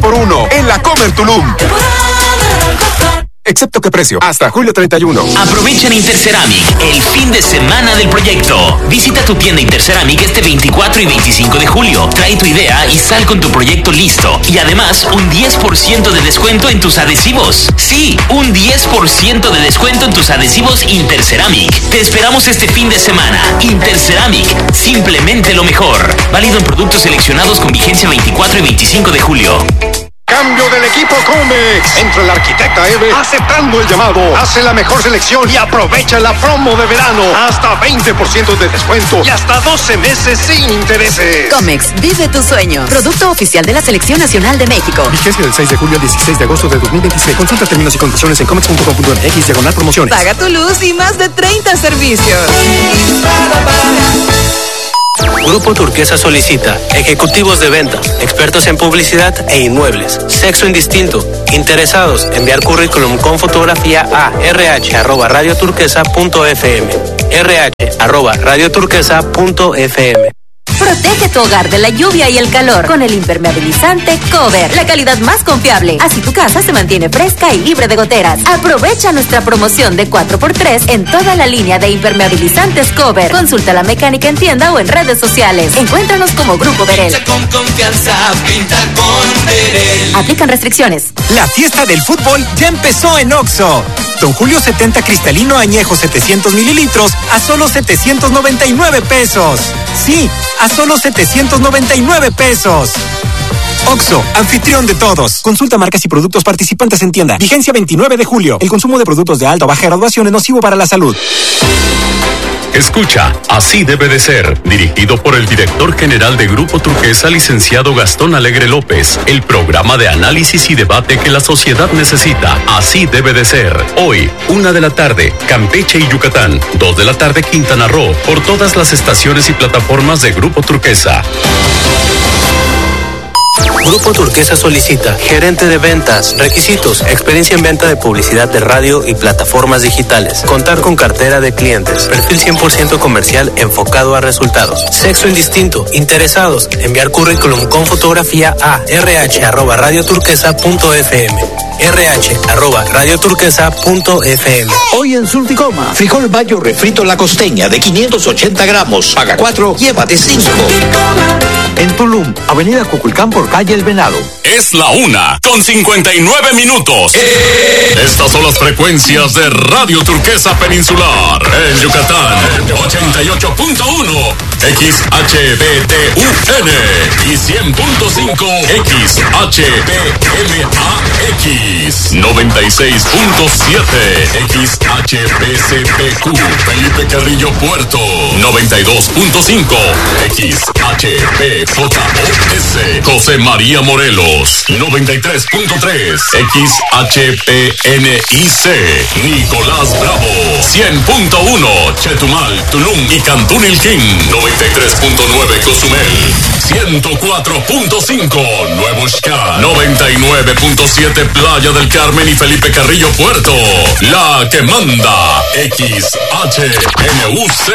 2x1 en la Comer Tulum. Excepto que precio, hasta julio 31. Aprovecha en Interceramic el fin de semana del proyecto. Visita tu tienda Interceramic este 24 y 25 de julio. Trae tu idea y sal con tu proyecto listo. Y además, un 10% de descuento en tus adhesivos. Sí, un 10% de descuento en tus adhesivos Interceramic. Te esperamos este fin de semana. Interceramic, simplemente lo mejor. Válido en productos seleccionados con vigencia 24 y 25 de julio. Cambio del equipo Comex. Entra el arquitecta Eve aceptando el llamado. Hace la mejor selección y aprovecha la promo de verano. Hasta 20% de descuento y hasta 12 meses sin intereses. Comex, vive tu sueño. Producto oficial de la Selección Nacional de México. Vigencia del 6 de julio al 16 de agosto de 2026. Consulta términos y condiciones en comex.com.mx/promociones. Paga tu luz y más de 30 servicios. Grupo Turquesa solicita ejecutivos de venta, expertos en publicidad e inmuebles, sexo indistinto, interesados, enviar currículum con fotografía a rh@radioturquesa.fm, rh@radioturquesa.fm. Protege tu hogar de la lluvia y el calor con el impermeabilizante Cover, la calidad más confiable. Así tu casa se mantiene fresca y libre de goteras. Aprovecha nuestra promoción de 4x3 en toda la línea de impermeabilizantes Cover. Consulta la mecánica en tienda o en redes sociales. Encuéntranos como Grupo Verel. Con confianza, pinta con Verel. Aplican restricciones. La fiesta del fútbol ya empezó en Oxxo. Don Julio 70 cristalino añejo 700 mililitros a solo 799 pesos. Sí, a solo 799 pesos. Oxxo, anfitrión de todos. Consulta marcas y productos participantes en tienda. Vigencia 29 de julio. El consumo de productos de alta o baja graduación es nocivo para la salud. Escucha, Así debe de ser, dirigido por el director general de Grupo Turquesa, licenciado Gastón Alegre López, el programa de análisis y debate que la sociedad necesita. Así debe de ser. Hoy, 1 de la tarde, Campeche y Yucatán, 2 de la tarde, Quintana Roo, por todas las estaciones y plataformas de Grupo Turquesa. Grupo Turquesa solicita gerente de ventas, requisitos, experiencia en venta de publicidad de radio y plataformas digitales, contar con cartera de clientes, perfil 100% comercial enfocado a resultados, sexo indistinto, interesados, enviar currículum con fotografía a rh@radioturquesa.fm, rh@radioturquesa.fm. Hoy en Sulticoma, frijol bayo refrito La Costeña de 580 gramos, paga 4, llévate 5. En Tulum, avenida Cuculcán por calle El Venado. Es la 1:59. Estas son las frecuencias de Radio Turquesa Peninsular. En Yucatán, 88.1 XHBTUN y 100.5 XHBMAX, 96.7 XHBCPQ, Felipe Carrillo Puerto, 92.5 XHBJOS, José María Morelos, 93.3 XHPNIC, Nicolás Bravo, 100.1 Chetumal, Tulum y Cantún Ilquín, 93.9 Cozumel, 104.5 Nuevo Xcá, 99.7 Playa del Carmen y Felipe Carrillo Puerto, la que manda XHNUC,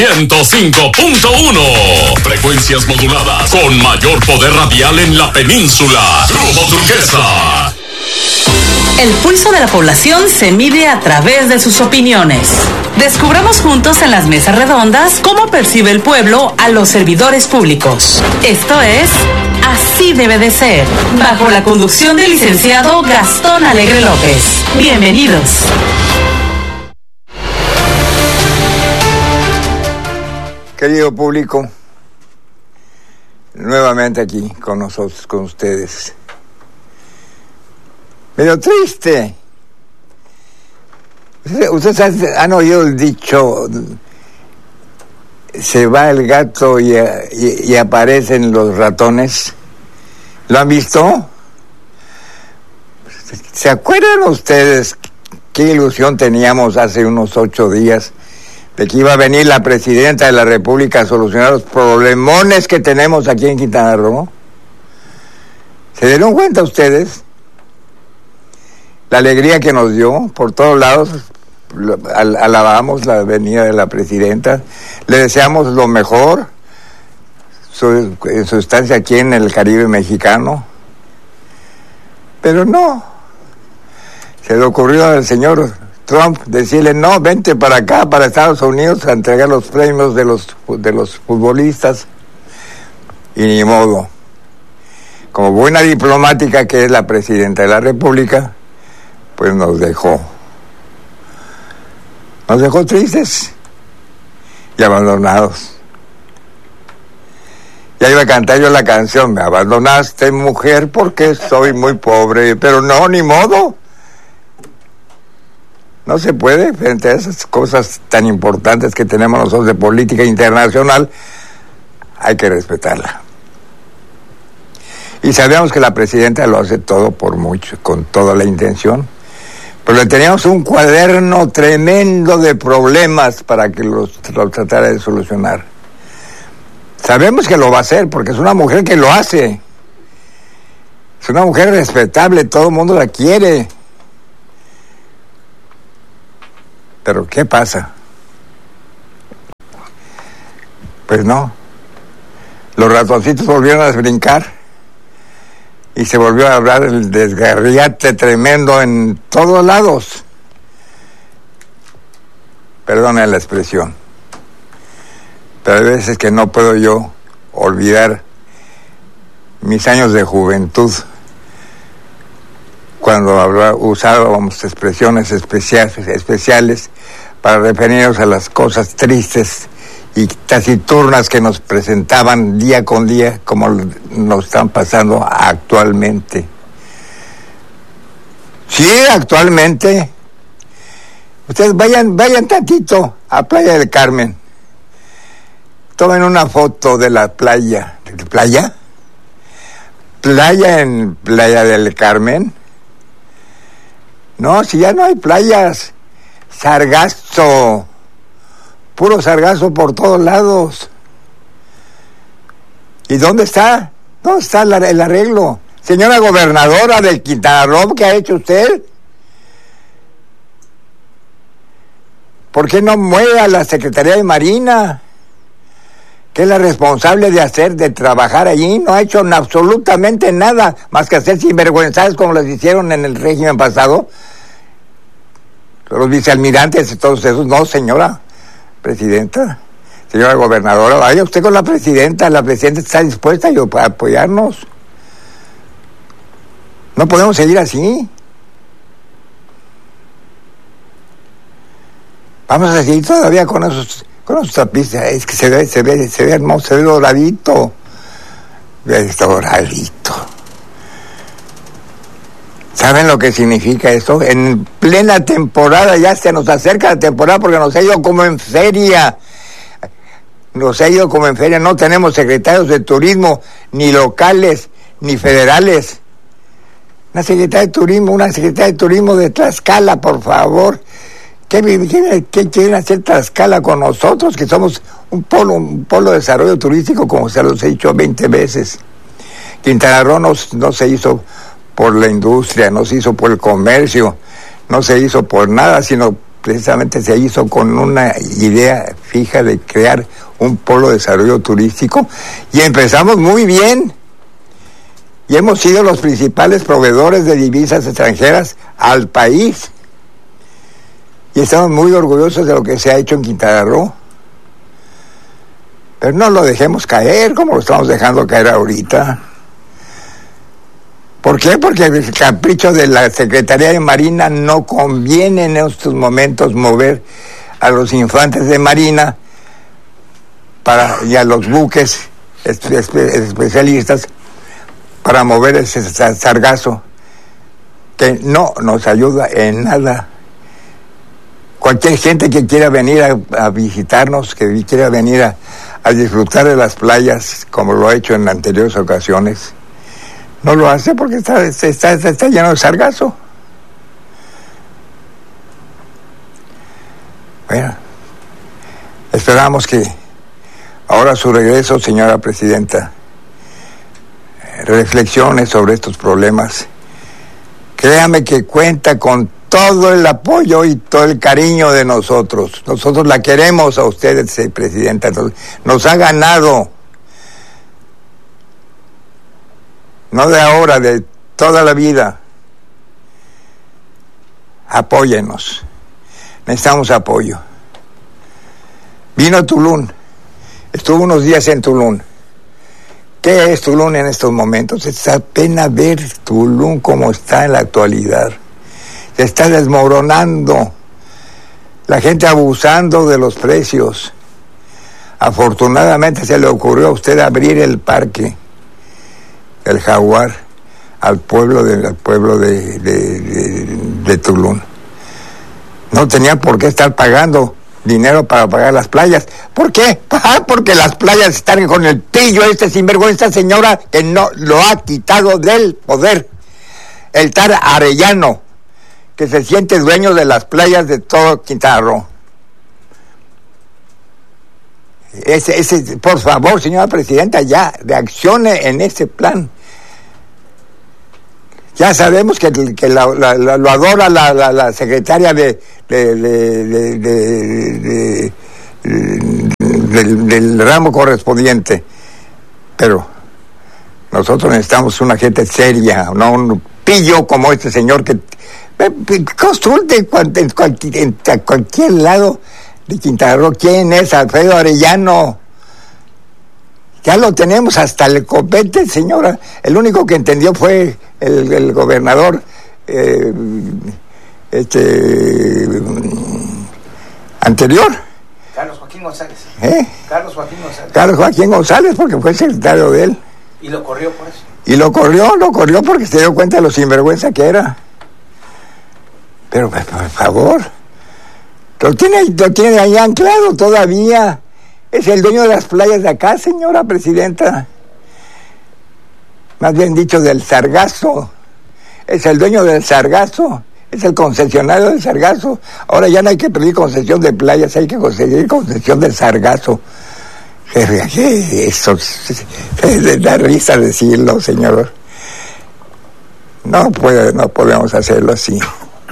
105.1, frecuencias moduladas con mayor poder radial en la península. Grupo Turquesa. El pulso de la población se mide a través de sus opiniones. Descubramos juntos en las mesas redondas cómo percibe el pueblo a los servidores públicos. Esto es Así debe de ser, bajo la conducción del licenciado Gastón Alegre López. Bienvenidos. Querido público, nuevamente aquí con nosotros, con ustedes. Medio triste. Ustedes han oído el dicho, se va el gato y aparecen los ratones. ¿Lo han visto? ¿Se acuerdan ustedes qué ilusión teníamos hace unos 8 días de que iba a venir la presidenta de la República a solucionar los problemones que tenemos aquí en Quintana Roo? ¿Se dieron cuenta ustedes? La alegría que nos dio por todos lados. Alabamos la venida de la presidenta, le deseamos lo mejor en su estancia aquí en el Caribe mexicano. Pero no. Se le ocurrió al señor Trump decirle, no, vente para acá, para Estados Unidos, a entregar los premios de los futbolistas. Y ni modo. Como buena diplomática que es la presidenta de la República, pues nos dejó. Nos dejó tristes y abandonados. Ya iba a cantar yo la canción, me abandonaste, mujer, porque soy muy pobre, pero no, ni modo. No se puede, frente a esas cosas tan importantes que tenemos nosotros de política internacional, hay que respetarla. Y sabíamos que la presidenta lo hace todo por mucho, con toda la intención, pero le teníamos un cuaderno tremendo de problemas para que los tratara de solucionar. Sabemos que lo va a hacer, porque es una mujer que lo hace. Es una mujer respetable, todo el mundo la quiere. Pero ¿qué pasa? Pues no. Los ratoncitos volvieron a brincar y se volvió a hablar el desgarriate tremendo en todos lados. Perdone la expresión. Pero hay veces que no puedo yo olvidar mis años de juventud, cuando usábamos expresiones especiales para referirnos a las cosas tristes y taciturnas que nos presentaban día con día, como nos están pasando actualmente. Sí, actualmente. Ustedes vayan tantito a Playa del Carmen. Tomen una foto de la playa. ¿Playa? ¿Playa en Playa del Carmen? No, si ya no hay playas. Sargazo. Puro sargazo por todos lados. ¿Y dónde está? ¿Dónde está el arreglo? Señora gobernadora del Quintana Roo, ¿qué ha hecho usted? ¿Por qué no mueve a la Secretaría de Marina, que es la responsable de trabajar allí? No ha hecho absolutamente nada, más que hacer sinvergüenzas como las hicieron en el régimen pasado. Los vicealmirantes y todos esos. No, señora presidenta, señora gobernadora, vaya usted con la presidenta está dispuesta a apoyarnos. No podemos seguir así. Vamos a seguir todavía con esos tapices. Es que se ve hermoso, se ve doradito. Doradito. ¿Saben lo que significa eso? En plena temporada, ya se nos acerca la temporada porque nos ha ido como en feria. No tenemos secretarios de turismo, ni locales, ni federales. Una secretaria de turismo de Tlaxcala, por favor. ¿Qué quieren hacer Tlaxcala con nosotros, que somos un polo de desarrollo turístico, como se los he dicho 20 veces? Quintana Roo no se hizo por la industria, no se hizo por el comercio, no se hizo por nada, sino precisamente se hizo con una idea fija de crear un polo de desarrollo turístico, y empezamos muy bien, y hemos sido los principales proveedores de divisas extranjeras al país, y estamos muy orgullosos de lo que se ha hecho en Quintana Roo. Pero no lo dejemos caer como lo estamos dejando caer ahorita. ¿Por qué? Porque el capricho de la Secretaría de Marina no conviene en estos momentos mover a los infantes de Marina y a los buques especialistas para mover ese sargazo que no nos ayuda en nada. Cualquier gente que quiera venir a visitarnos, que quiera venir a disfrutar de las playas, como lo ha hecho en anteriores ocasiones, no lo hace porque está lleno de sargazo. Bueno, esperamos que ahora su regreso, señora presidenta, reflexione sobre estos problemas. Créame que cuenta con todo el apoyo y todo el cariño de nosotros. Nosotros la queremos a usted, presidenta. Nos ha ganado. No de ahora, de toda la vida. apóyennos. Necesitamos apoyo. Vino Tulum, estuvo unos días en Tulum. ¿Qué es Tulum en estos momentos? Es apenas ver Tulum como está en la actualidad. Se está desmoronando, la gente abusando de los precios. Afortunadamente se le ocurrió a usted abrir el parque, el Jaguar, al pueblo de Tulum. No tenían por qué estar pagando dinero para pagar las playas. ¿Por qué? Porque las playas están con el pillo sinvergüenza señora que no lo ha quitado del poder. El tal Arellano, que se siente dueño de las playas de todo Quintana Roo. Por favor, señora presidenta, ya reaccione en ese plan. Ya sabemos que lo adora la secretaria del ramo correspondiente, pero nosotros necesitamos una gente seria, no un pillo como este señor que consulte en cualquier lado de Quintana Roo quién es Alfredo Arellano. Ya lo tenemos hasta el copete, señora. El único que entendió fue el gobernador anterior. Carlos Joaquín González. Carlos Joaquín González, porque fue secretario de él. ¿Y lo corrió por eso? Y lo corrió porque se dio cuenta de lo sinvergüenza que era. Pero, por favor, lo tiene ahí anclado todavía. Es el dueño de las playas de acá, señora presidenta. Más bien dicho, del Sargazo. Es el dueño del Sargazo. Es el concesionario del Sargazo. Ahora ya no hay que pedir concesión de playas, hay que conseguir concesión del Sargazo. Eso es da risa decirlo, señor. No podemos hacerlo así.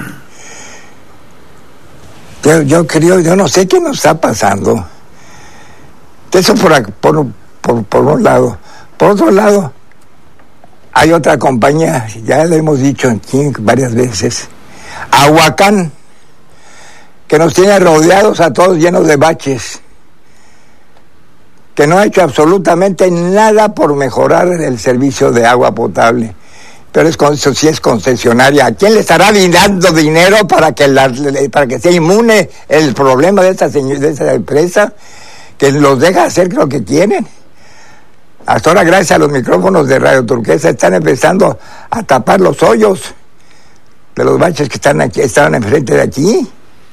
Yo no sé qué nos está pasando. Eso por un lado. Por otro lado, hay otra compañía, ya le hemos dicho aquí varias veces, Aguacán, que nos tiene rodeados a todos llenos de baches, que no ha hecho absolutamente nada por mejorar el servicio de agua potable. Pero eso sí es concesionaria. ¿A quién le estará dando dinero para que sea inmune el problema de esa empresa? Que los deja hacer lo que quieren. Hasta ahora, gracias a los micrófonos de Radio Turquesa, están empezando a tapar los hoyos de los baches que estaban enfrente de aquí.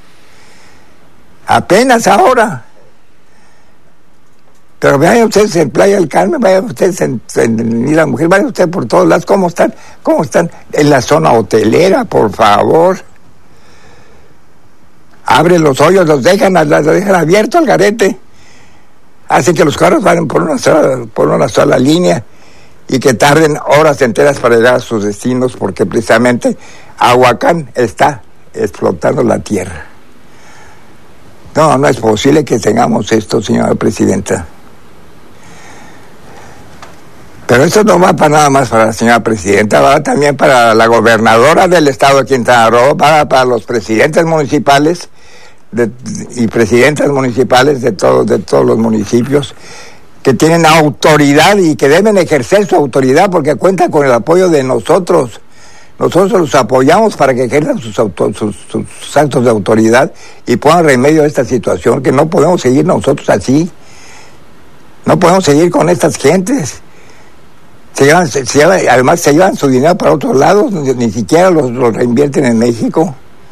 Apenas ahora. Pero vayan ustedes en Playa del Carmen, vayan ustedes en Isla Mujer, vayan ustedes por todos lados. ¿Cómo están en la zona hotelera, por favor? Abren los hoyos, los dejan abiertos al garete. Hacen que los carros vayan por una sola línea y que tarden horas enteras para llegar a sus destinos, porque precisamente Aguacán está explotando la tierra. No es posible que tengamos esto, señora presidenta. Pero esto no va para nada más para la señora presidenta, va también para la gobernadora del estado de Quintana Roo, para los presidentes municipales y presidentas municipales de todos los municipios que tienen autoridad y que deben ejercer su autoridad porque cuentan con el apoyo de nosotros. Nosotros los apoyamos para que ejerzan sus actos de autoridad y pongan remedio a esta situación, que no podemos seguir nosotros así. No podemos seguir con estas gentes. Además se llevan su dinero para otros lados, ni siquiera los reinvierten en México.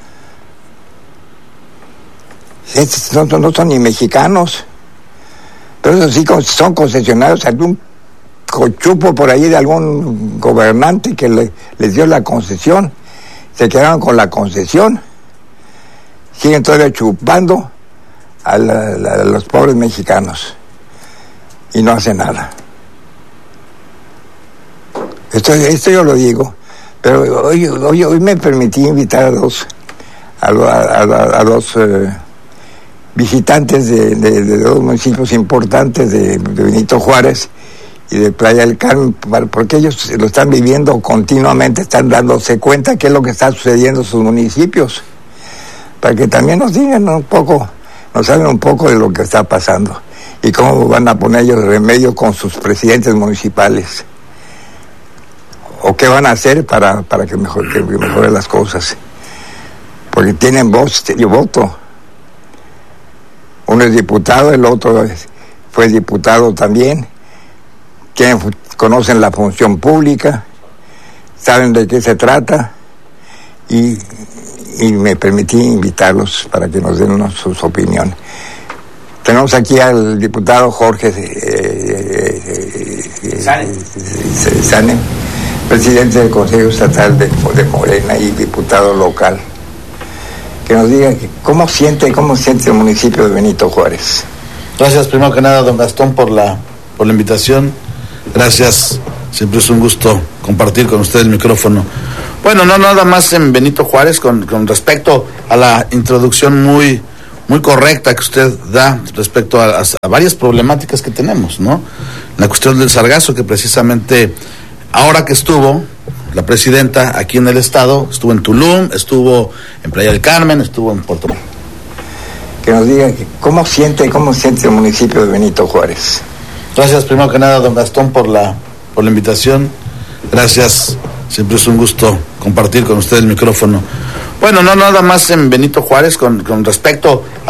No son ni mexicanos, pero eso sí son concesionarios, algún cochupo por ahí de algún gobernante que les dio la concesión, se quedaron con la concesión, siguen todavía chupando a los pobres mexicanos y no hacen nada. Esto yo lo digo, pero hoy me permití invitar a dos visitantes de dos municipios importantes de Benito Juárez, y de Playa del Carmen, porque ellos lo están viviendo continuamente, están dándose cuenta qué es lo que está sucediendo en sus municipios, para que también nos digan un poco, nos hablen un poco de lo que está pasando y cómo van a poner ellos remedio con sus presidentes municipales, o qué van a hacer para que mejore las cosas, porque tienen voz y voto. Uno es diputado, el otro fue diputado también, conocen la función pública, saben de qué se trata, y me permití invitarlos para que nos den sus opiniones. Tenemos aquí al diputado Jorge Sane, presidente del Consejo Estatal de Morena y diputado local, que nos diga cómo siente el municipio de Benito Juárez. Gracias, primero que nada, don Gastón, por la invitación. Gracias, siempre es un gusto compartir con usted el micrófono. Bueno, no nada más en Benito Juárez, con respecto a la introducción muy correcta que usted da respecto a varias problemáticas que tenemos, ¿no? La cuestión del sargazo, que precisamente ahora que estuvo la presidenta aquí en el estado, estuvo en Tulum, estuvo en Playa del Carmen, estuvo en Puerto Rico. Que nos diga cómo siente el municipio de Benito Juárez. Gracias, primero que nada, don Gastón, por la invitación. Gracias, siempre es un gusto compartir con usted el micrófono. Bueno, no nada más en Benito Juárez, con respecto